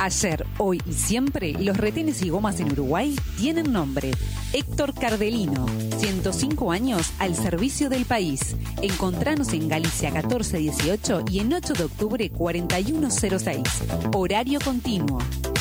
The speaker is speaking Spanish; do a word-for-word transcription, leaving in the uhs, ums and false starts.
Ayer, hoy y siempre, los retenes y gomas en Uruguay tienen nombre. Héctor Cardelino, ciento cinco años al servicio del país. Encontranos en Galicia catorce dieciocho y en ocho de octubre cuarenta y uno cero seis. Horario continuo.